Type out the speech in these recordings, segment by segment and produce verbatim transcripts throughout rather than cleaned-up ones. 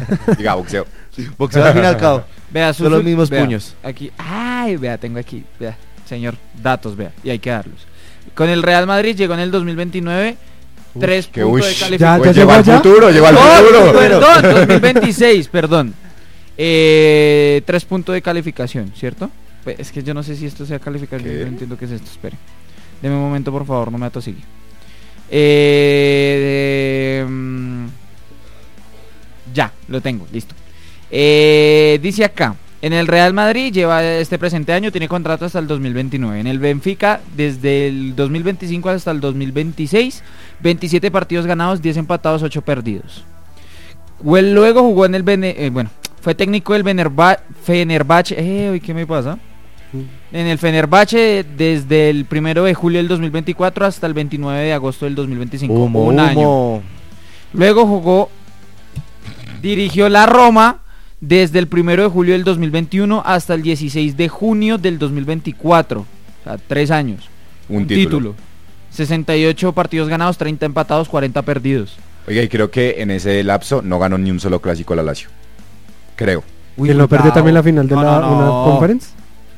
Diga, boxeo. Boxeo al fin y al cabo. Vea, Son los mismos vea, puños. Aquí, ay, vea, tengo aquí, vea, señor, datos, vea, y hay que darlos. Con el Real Madrid llegó en el dos mil veintinueve, Uy, tres que puntos uy. de calificación. Ya, Pues ya lleva al llegó allá. futuro, lleva al Oh, futuro. perdón, dos mil veintiséis, perdón. Eh, tres puntos de calificación, ¿cierto? Pues, es que yo no sé si esto sea calificación, ¿Qué? no entiendo qué es esto, espere. Deme un momento, por favor, no me atosigue. Eh, de, mm, ya, lo tengo, listo. Eh, dice acá, en el Real Madrid lleva este presente año, tiene contrato hasta el dos mil veintinueve. En el Benfica, desde el dos mil veinticinco hasta el dos mil veintiséis, veintisiete partidos ganados, diez empatados, ocho perdidos. Well, luego jugó en el Bene, eh, bueno, fue técnico del Fenerba, Fenerbahce. Eh, uy, ¿qué me pasa? En el Fenerbahce desde el primero de julio del dos mil veinticuatro hasta el veintinueve de agosto del dos mil veinticinco. Humo, un año. humo. Luego jugó, dirigió la Roma desde el primero de julio del dos mil veintiuno hasta el dieciséis de junio del dos mil veinticuatro. O sea, tres años. Un título. sesenta y ocho partidos ganados, treinta empatados, cuarenta perdidos. Oiga, y creo que en ese lapso no ganó ni un solo clásico la Lazio. Creo. ¿Y él no perdió también la final de No, la no, no. una conference?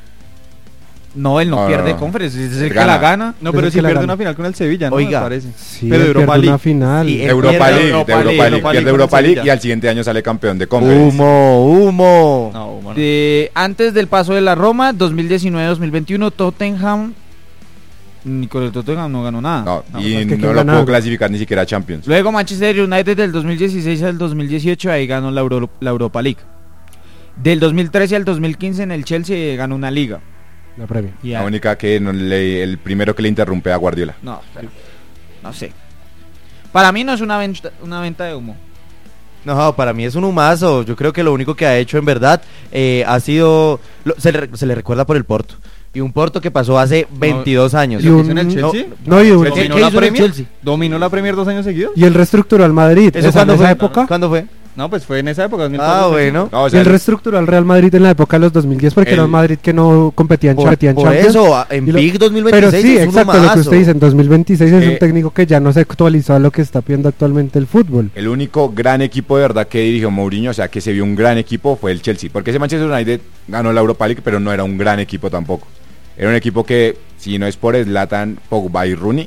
No, él no, No, pierde no, no. conferencia, es el Él que gana. la gana. No, Es pero el sí que la pierde gana. una final con el Sevilla, ¿no? Oiga. Me parece. Sí, Pero él Europa pierde League. una final. Sí, De él Europa pierde League, de Europa Europa League, League, Europa pierde League Europa con el League y Sevilla. al siguiente año sale campeón de Conference. Humo, humo. No, bueno. De, antes del paso de la Roma, dos mil diecinueve dos mil veintiuno, Tottenham. Ni con el Tottenham no ganó nada. No, No, y es que no ¿quién lo ganaba? pudo clasificar ni siquiera a Champions. Luego Manchester United del dos mil dieciséis al dos mil dieciocho, ahí ganó la, Euro- la Europa League. Del dos mil trece al dos mil quince en el Chelsea ganó una liga. La Premier. Y La ahí- única que no le, el primero que le interrumpe a Guardiola. No, espera, no sé. Para mí no es una venta, una venta de humo. No, para mí es un humazo. Yo creo que lo único que ha hecho en verdad eh, ha sido... lo- se, le, se le recuerda por el Porto. Y un Porto que pasó hace veintidós años. Y ¿Lo que un- hizo en el Chelsea? No, y, un- ¿Qué- ¿Qué, ¿Dominó qué la hizo en el Premier? Chelsea? ¿Dominó la Premier dos años seguidos? y él reestructuró al Madrid. ¿Eso O sea, cuándo en esa fue? época. ¿Cuándo fue? No, pues fue en esa época. dos mil Ah, cuatro, bueno. No, o Y sea, él reestructuró al Real Madrid en la época de los dos mil diez porque Él- era un Madrid que no competía en, Por, competía en por Champions. eso, a- en Y lo- Big dos mil Pero veintiséis sí, es un exacto, lo que humazo. usted dice, en dos mil veintiséis es Eh, un técnico que ya no se actualizó a lo que está pidiendo actualmente el fútbol. el único gran equipo de verdad que dirigió Mourinho, o sea, que se vio un gran equipo, fue el Chelsea. Porque ese Manchester United ganó la Europa League, pero no era un gran equipo tampoco. Era un equipo que, si no es por Zlatan, Pogba y Rooney,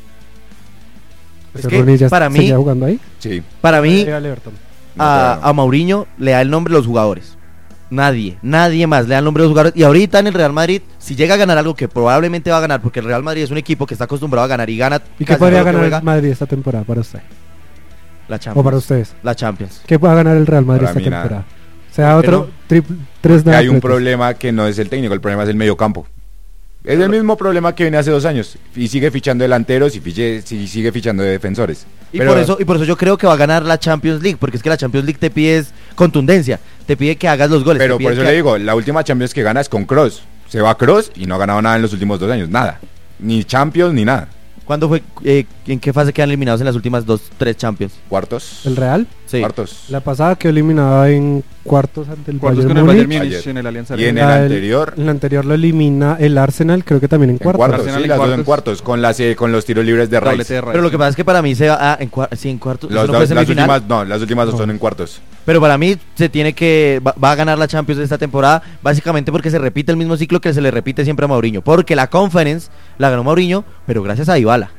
Es Ese que Rooney ya para mí- seguía jugando ahí. sí. Para mí, Era el Everton. no, a, todavía no. a Mourinho le da el nombre de los jugadores. Nadie, nadie más le da el nombre de los jugadores. Y ahorita en el Real Madrid, si llega a ganar algo que probablemente va a ganar, porque el Real Madrid es un equipo que está acostumbrado a ganar y gana. ¿Y qué casi podría todo lo que ganar juega, el Madrid esta temporada para usted? La O Champions. para ustedes. La Champions. ¿Qué va a ganar el Real Madrid Para esta mí nada. temporada? Sea ¿Por qué otro triple, tres Que hay un dobles. problema que no es el técnico, el problema es el mediocampo. Es el mismo problema que viene hace dos años. Y sigue fichando delanteros y fiche- si- sigue fichando de defensores. Y Pero- por eso y por eso yo creo que va a ganar la Champions League, porque es que la Champions League te pide es contundencia, te pide que hagas los goles. Pero te pide por eso que- le digo, la última Champions que gana es con Kroos. Se va Kroos y no ha ganado nada en los últimos dos años, nada. Ni Champions ni nada. ¿Cuándo fue? eh, ¿En qué fase quedan eliminados en las últimas dos, tres Champions? Cuartos. ¿El Real? Sí. Cuartos. La pasada quedó eliminada en cuartos ante el Cuartos Bayern con el Bayern Múnich. Múnich Ayer. en el Alianza Y en Arena. el La- anterior, En el anterior lo elimina el Arsenal, creo que también en en cuartos. cuartos, Arsenal sí, en las dos en cuartos. cuartos, con, las, eh, con los tiros libres de Doblete Rice. de Rice. Pero lo que pasa es que para mí se va ah, en, cua- sí, en cuartos. Los ¿eso no dos- fue las semifinal? últimas, no, las últimas dos No. son en cuartos. Pero para mí se tiene que va, va a ganar la Champions de esta temporada básicamente porque se repite el mismo ciclo que se le repite siempre a Mourinho, porque la Conference la ganó Mourinho, pero gracias a Dybala.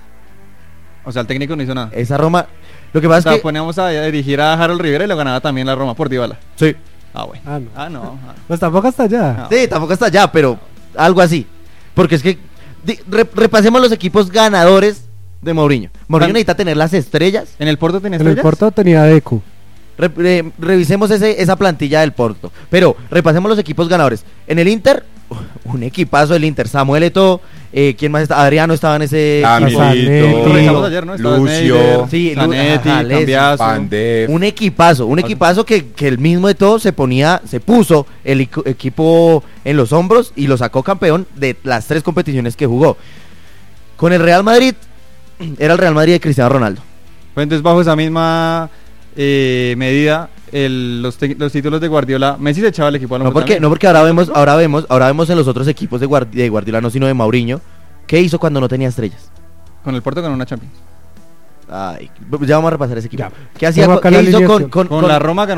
O sea, el técnico no hizo nada. Esa Roma, lo que pasa O sea, es que poníamos a dirigir a Harold Rivera y lo ganaba también la Roma por Dybala. sí. Ah, bueno. Ah, no. Ah, no. ah. Pues tampoco hasta allá. No. Sí, tampoco está allá, pero algo así. Porque es que di- re- repasemos los equipos ganadores de Mourinho. Mourinho Tan- necesita tener las estrellas. ¿En el Porto tenía En el estrellas? Porto tenía Deku. Re- re- revisemos ese, esa plantilla del Porto. Pero repasemos los equipos ganadores. En el Inter, un equipazo del Inter. Samuel Eto'o, eh, ¿quién más está? Adriano estaba en ese Ah, equipo. Zanetti. Lo revisamos ayer, ¿no? Estaba Lucio, Sneijder, sí, Lu- Zanetti, ajá, Leslie, Cambiaso. Pandev. Un equipazo, un equipazo que, que el mismo de todo se ponía, se puso el equ- equipo en los hombros y lo sacó campeón de las tres competiciones que jugó. Con el Real Madrid, era el Real Madrid de Cristiano Ronaldo. Pues entonces bajo esa misma eh, medida, el- los, te- los títulos de Guardiola, Messi se echaba el equipo al No hombro porque, también. no porque ahora vemos, ahora vemos, ahora vemos en los otros equipos de, Guard- de Guardiola, no sino de Mourinho, ¿qué hizo cuando no tenía estrellas? Con el Porto ganó una Champions. Ay, ya vamos a repasar ese equipo. Ya. ¿Qué hacía Pongo con, acá qué la hizo con, alineación. con- Con, con- la Roma ganó